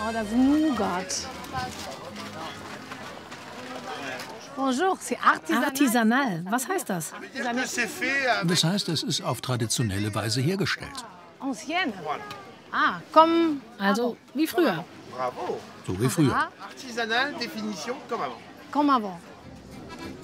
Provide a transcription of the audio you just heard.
Oh, das ist Nougat. Bonjour, c'est artisanal. Artisanal, was heißt das? Das heißt, es ist auf traditionelle Weise hergestellt. Ancienne. Ah, comme... Also wie früher. So wie früher. Comme avant.